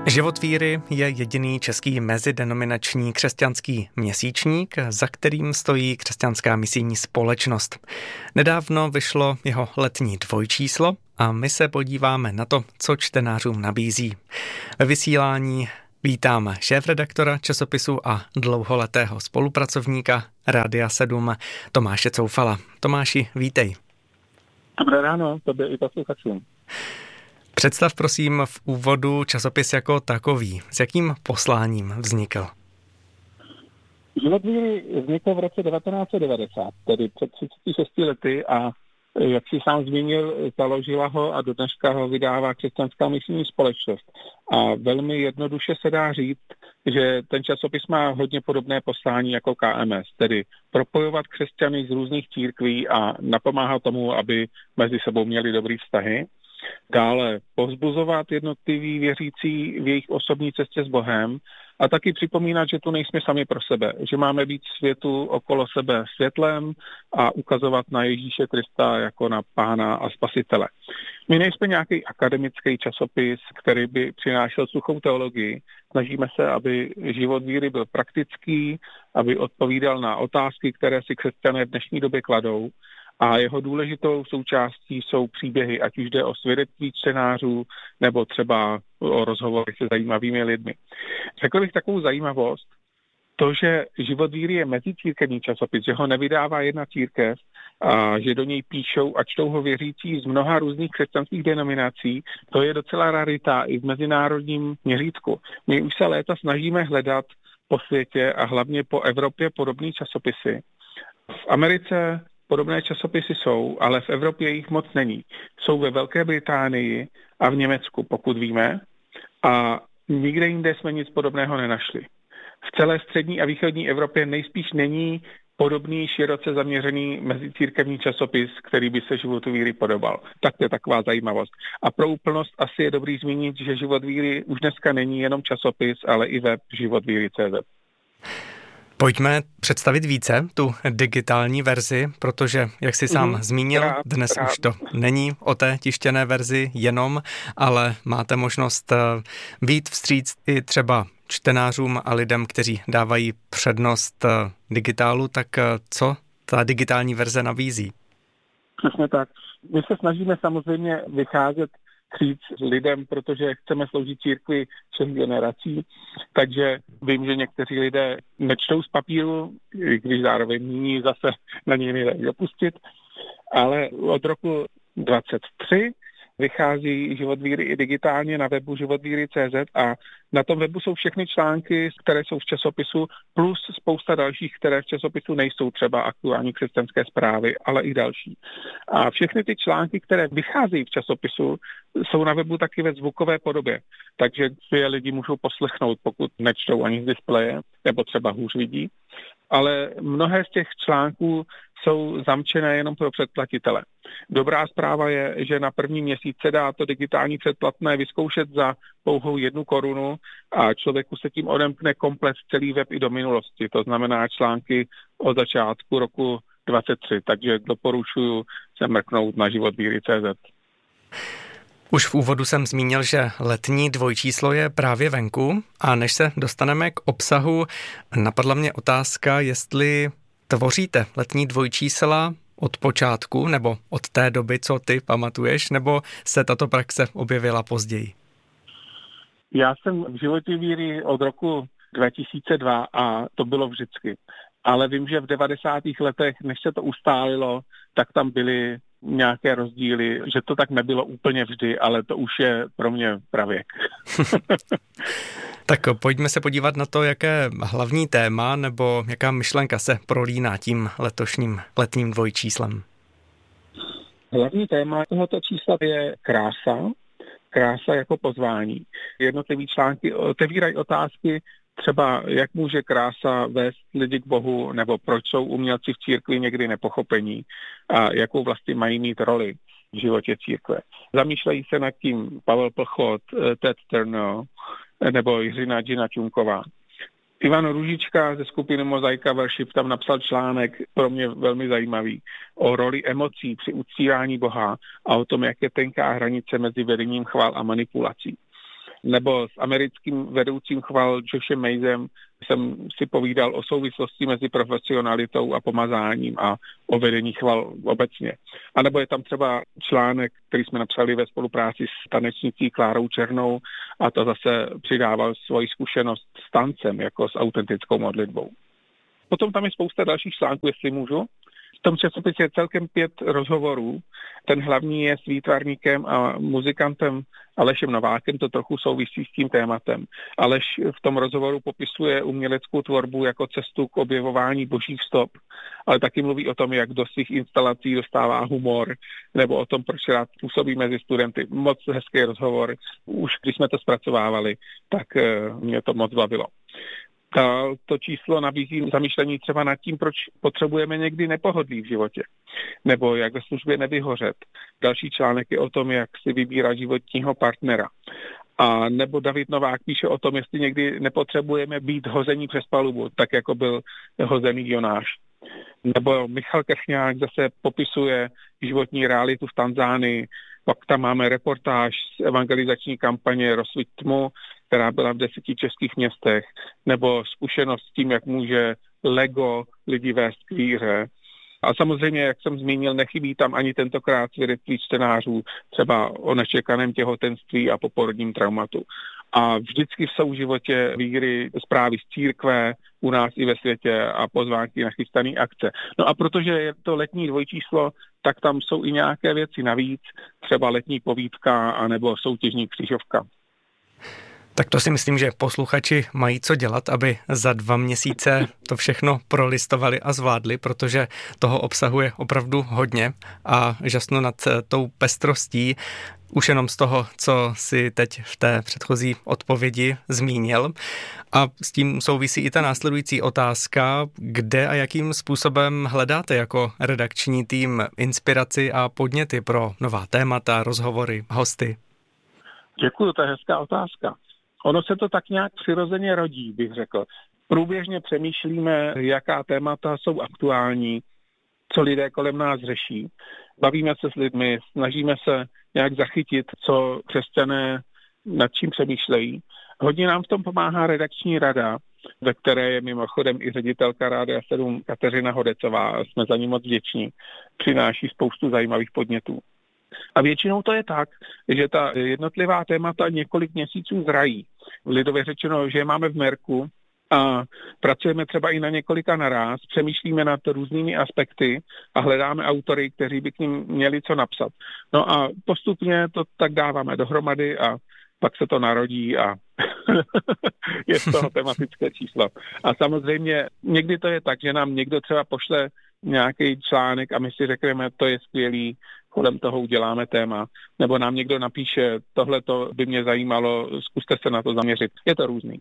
Život víry je jediný český mezidenominační křesťanský měsíčník, za kterým stojí Křesťanská misijní společnost. Nedávno vyšlo jeho letní dvojčíslo a my se podíváme na to, co čtenářům nabízí. Ve vysílání vítám šéfredaktora časopisu a dlouholetého spolupracovníka Rádia 7 Tomáše Coufala. Tomáši, vítej. Dobré ráno, tobě i posluchačům. Představ prosím v úvodu časopis jako takový. S jakým posláním vznikl? Život víry vznikl v roce 1990, tedy před 36 lety a jak si sám zmínil, založila ho a do dneška ho vydává Křesťanská misijní společnost. A velmi jednoduše se dá říct, že ten časopis má hodně podobné poslání jako KMS, tedy propojovat křesťany z různých církví a napomáhat tomu, aby mezi sebou měli dobrý vztahy. Dále povzbuzovat jednotliví věřící v jejich osobní cestě s Bohem a taky připomínat, že tu nejsme sami pro sebe, že máme být světu okolo sebe světlem a ukazovat na Ježíše Krista jako na Pána a Spasitele. My nejsme nějaký akademický časopis, který by přinášel suchou teologii. Snažíme se, aby život víry byl praktický, aby odpovídal na otázky, které si křesťané v dnešní době kladou. A jeho důležitou součástí jsou příběhy, ať už jde o svědectví čtenářů, nebo třeba o rozhovory se zajímavými lidmi. Řekl bych takovou zajímavost, to, že Život víry je mezicírkevní časopis, že ho nevydává jedna církev a že do něj píšou a čtou ho věřící z mnoha různých křesťanských denominací, to je docela rarita i v mezinárodním měřítku. My už se léta snažíme hledat po světě a hlavně po Evropě podobné časopisy. V Americe podobné časopisy jsou, ale v Evropě jich moc není. Jsou ve Velké Británii a v Německu, pokud víme, a nikde jinde jsme nic podobného nenašli. V celé střední a východní Evropě nejspíš není podobný široce zaměřený mezicírkevní časopis, který by se Životu víry podobal. Tak to je taková zajímavost. A pro úplnost asi je dobrý zmínit, že Život víry už dneska není jenom časopis, ale i web životvíry.cz. Pojďme představit více tu digitální verzi, protože, jak jsi sám zmínil, dnes už to není o té tištěné verzi jenom, ale máte možnost vyjít vstříc i třeba čtenářům a lidem, kteří dávají přednost digitálu, tak co ta digitální verze nabízí? Přesně tak. My se snažíme samozřejmě vycházet vstříc lidem, protože chceme sloužit církvi 6 generací, takže vím, že někteří lidé nečtou z papíru, když zároveň nyní zase na něj nedají dopustit, ale od roku 2023 vychází Život víry i digitálně na webu životvíry.cz a na tom webu jsou všechny články, které jsou v časopisu, plus spousta dalších, které v časopisu nejsou, třeba aktuální křesťanské zprávy, ale i další. A všechny ty články, které vycházejí v časopisu, jsou na webu taky ve zvukové podobě, takže si je lidi můžou poslechnout, pokud nečtou ani z displeje, nebo třeba hůř vidí. Ale mnohé z těch článků jsou zamčené jenom pro předplatitele. Dobrá zpráva je, že na první měsíc se dá to digitální předplatné vyzkoušet za pouhou 1 korunu a člověku se tím odemkne komplet celý web i do minulosti. To znamená články od začátku roku 2023, takže doporučuji se mrknout na životvíry.cz. Už v úvodu jsem zmínil, že letní dvojčíslo je právě venku a než se dostaneme k obsahu, napadla mě otázka, jestli tvoříte letní dvojčísla od počátku nebo od té doby, co ty pamatuješ, nebo se tato praxe objevila později? Já jsem v Životě víry od roku 2002 a to bylo vždycky. Ale vím, že v 90. letech, než se to ustálilo, tak tam byly nějaké rozdíly, že to tak nebylo úplně vždy, ale to už je pro mě pravěk. Tak pojďme se podívat na to, jaké hlavní téma nebo jaká myšlenka se prolíná tím letošním letním dvojčíslem. Hlavní téma tohoto čísla je krása. Krása jako pozvání. Jednotlivé články otevírají otázky, třeba jak může krása vést lidi k Bohu, nebo proč jsou umělci v církvi někdy nepochopení a jakou vlastně mají mít roli v životě církve. Zamýšlejí se nad tím Pavel Plchot, Ted Turner nebo Jiřina Gina Čunková. Ivan Růžička ze skupiny Mozaika Worship tam napsal článek, pro mě velmi zajímavý, o roli emocí při uctívání Boha a o tom, jak je tenká hranice mezi vedením chvál a manipulací. nebo s americkým vedoucím chval Joshem Mazem jsem si povídal o souvislosti mezi profesionalitou a pomazáním a o vedení chval obecně. A nebo je tam třeba článek, který jsme napsali ve spolupráci s tanečnicí Klárou Černou a to zase přidával svoji zkušenost s tancem, jako s autentickou modlitbou. Potom tam je spousta dalších článků, jestli můžu. V tom časopise je celkem 5 rozhovorů. Ten hlavní je s výtvarníkem a muzikantem Alešem Novákem, to trochu souvisí s tím tématem. Aleš v tom rozhovoru popisuje uměleckou tvorbu jako cestu k objevování božích stop, ale taky mluví o tom, jak do svých instalací dostává humor, nebo o tom, proč rád působí mezi studenty. Moc hezký rozhovor. Už když jsme to zpracovávali, tak mě to moc bavilo. To číslo nabízí zamýšlení třeba nad tím, proč potřebujeme někdy nepohodlí v životě, nebo jak ve službě nevyhořet. Další článek je o tom, jak si vybírat životního partnera. A nebo David Novák píše o tom, jestli někdy nepotřebujeme být hození přes palubu, tak jako byl hozený Jonáš. Nebo Michal Krchňák zase popisuje životní realitu v Tanzánii. Pak tam máme reportáž z evangelizační kampaně Rozsviť tmu, která byla v 10 českých městech, nebo zkušenost s tím, jak může Lego lidi vést k víře. A samozřejmě, jak jsem zmínil, nechybí tam ani tentokrát svědectví čtenářů, třeba o nečekaném těhotenství a poporodním traumatu. A vždycky jsou v životě víry zprávy z církve, u nás i ve světě a pozvánky na chystaný akce. No a protože je to letní dvojčíslo, tak tam jsou i nějaké věci navíc, třeba letní povídka anebo soutěžní křížovka. Tak to si myslím, že posluchači mají co dělat, aby za 2 měsíce to všechno prolistovali a zvládli, protože toho obsahuje opravdu hodně a žasnu nad tou pestrostí, už jenom z toho, co si teď v té předchozí odpovědi zmínil. A s tím souvisí i ta následující otázka, kde a jakým způsobem hledáte jako redakční tým inspiraci a podněty pro nová témata, rozhovory, hosty? Děkuju, to je hezká otázka. Ono se to tak nějak přirozeně rodí, bych řekl. Průběžně přemýšlíme, jaká témata jsou aktuální, co lidé kolem nás řeší. Bavíme se s lidmi, snažíme se nějak zachytit, co křesťané nad čím přemýšlejí. Hodně nám v tom pomáhá redakční rada, ve které je mimochodem i ředitelka Rádia 7 Kateřina Hodecová. Jsme za ní moc vděční. Přináší spoustu zajímavých podnětů. A většinou to je tak, že ta jednotlivá témata několik měsíců zrají. Lidově řečeno, že je máme v merku a pracujeme třeba i na několika naráz, přemýšlíme nad různými aspekty a hledáme autory, kteří by k ním měli co napsat. No a postupně to tak dáváme dohromady a pak se to narodí a je z toho tematické číslo. A samozřejmě někdy to je tak, že nám někdo třeba pošle nějaký článek a my si řekneme, to je skvělý, kolem toho uděláme téma. Nebo nám někdo napíše, tohleto by mě zajímalo, zkuste se na to zaměřit. Je to různý.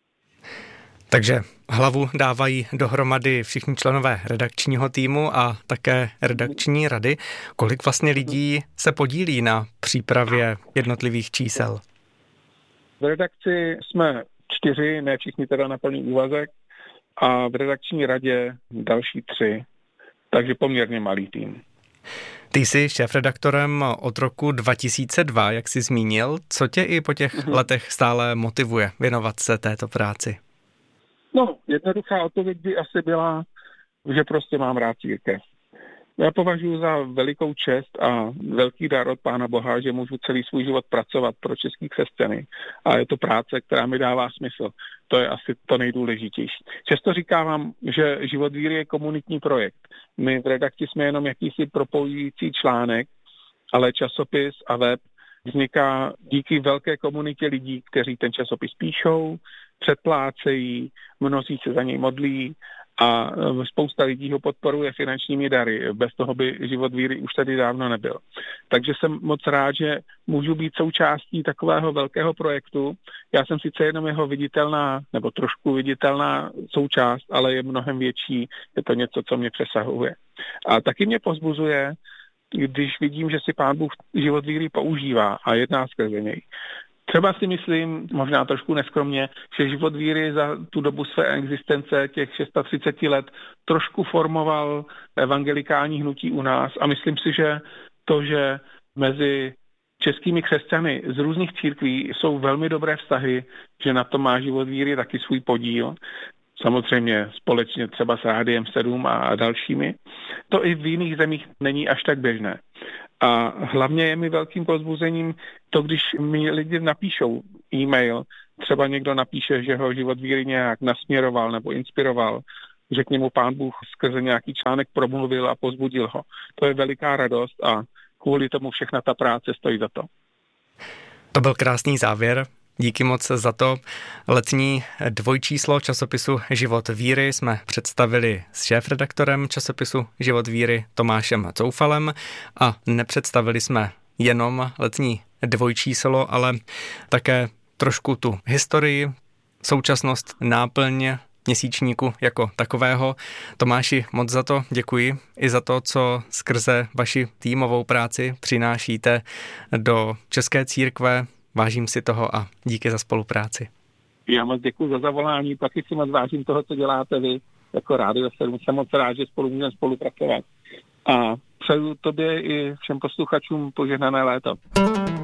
Takže hlavu dávají dohromady všichni členové redakčního týmu a také redakční rady. Kolik vlastně lidí se podílí na přípravě jednotlivých čísel? V redakci jsme 4, ne všichni teda na plný úvazek, a v redakční radě další 3, takže poměrně malý tým. Ty jsi šéfredaktorem od roku 2002, jak jsi zmínil. Co tě i po těch letech stále motivuje věnovat se této práci? No, jednoduchá odpověď by asi byla, že prostě mám rád církev. Já považuji za velikou čest a velký dar od Pána Boha, že můžu celý svůj život pracovat pro český křesťany. A je to práce, která mi dává smysl. To je asi to nejdůležitější. Často říkávám, že Život víry je komunitní projekt. My v redakci jsme jenom jakýsi propojující článek, ale časopis a web vzniká díky velké komunitě lidí, kteří ten časopis píšou, předplácejí, mnozí se za něj modlí a spousta lidí ho podporuje finančními dary. Bez toho by Život víry už tady dávno nebyl. Takže jsem moc rád, že můžu být součástí takového velkého projektu. Já jsem sice jenom jeho viditelná, nebo trošku viditelná součást, ale je mnohem větší. Je to něco, co mě přesahuje. A taky mě povzbuzuje, když vidím, že si Pán Bůh Život víry používá a jedná skrze něj. Třeba si myslím, možná trošku neskromně, že Život víry za tu dobu své existence, těch 630 let, trošku formoval evangelikální hnutí u nás a myslím si, že to, že mezi českými křesťany z různých církví jsou velmi dobré vztahy, že na to má Život víry taky svůj podíl. Samozřejmě společně třeba s Rádiem 7 a dalšími. To i v jiných zemích není až tak běžné. A hlavně je mi velkým povzbuzením to, když mi lidi napíšou e-mail, třeba někdo napíše, že ho Život víry nějak nasměroval nebo inspiroval, že k němu Pán Bůh skrze nějaký článek promluvil a pozbudil ho. To je veliká radost a kvůli tomu všechna ta práce stojí za to. To byl krásný závěr. Díky moc za to. Letní dvojčíslo časopisu Život víry jsme představili s šéfredaktorem časopisu Život víry Tomášem Coufalem a nepředstavili jsme jenom letní dvojčíslo, ale také trošku tu historii, současnost, náplň měsíčníku jako takového. Tomáši, moc za to děkuji i za to, co skrze vaši týmovou práci přinášíte do České církve. Vážím si toho a díky za spolupráci. Já moc děkuji za zavolání, taky si moc vážím toho, co děláte vy jako Rádio 7. Jsem moc rád, že spolu můžeme spolupracovat. A přeju tobě i všem posluchačům požehnané léto.